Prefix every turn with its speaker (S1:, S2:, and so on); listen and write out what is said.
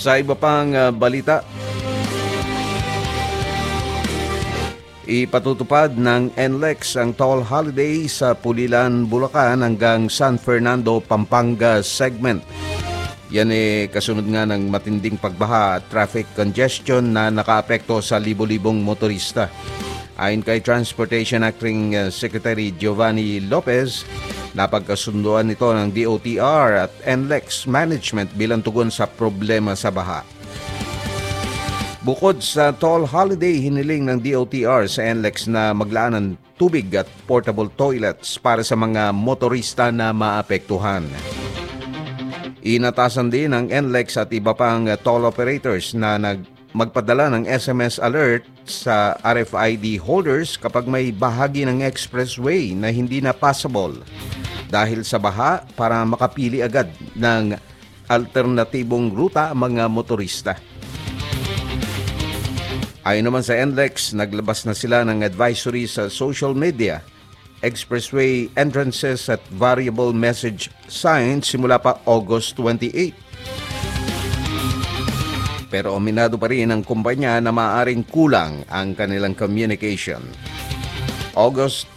S1: Sa iba pang balita, ipatutupad ng NLEX ang toll holiday sa Pulilan, Bulacan hanggang San Fernando, Pampanga segment. Yan kasunod nga ng matinding pagbaha at traffic congestion na nakaapekto sa libo-libong motorista. Ayon kay Transportation Acting Secretary Giovanni Lopez, napagkasunduan nito ng DOTR at NLEX Management bilang tugon sa problema sa baha. Bukod sa toll holiday, hiniling ng DOTR sa NLEX na maglaan ng tubig at portable toilets para sa mga motorista na maapektuhan. Inatasan din ng NLEX at iba pang toll operators na magpadala ng SMS alert sa RFID holders kapag may bahagi ng expressway na hindi na passable dahil sa baha para makapili agad ng alternatibong ruta ang mga motorista. Ayon naman sa NLEX, naglabas na sila ng advisory sa social media, expressway entrances at variable message signs simula pa August 28. Pero aminado pa rin ang kumpanya na maaaring kulang ang kanilang communication. August